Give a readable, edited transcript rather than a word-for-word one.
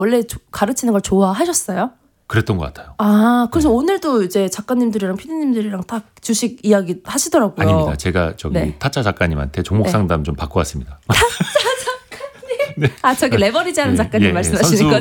원래 가르치는 걸 좋아하셨어요? 그랬던 것 같아요. 아, 그래서 오늘도 이제 작가님들이랑 PD님들이랑 다 주식 이야기 하시더라고요. 아닙니다. 제가 저기 타짜 작가님한테 종목 상담 좀 받고 왔습니다. 네. 아, 저기 레버리지 하는 작가님 말씀하시는 거죠?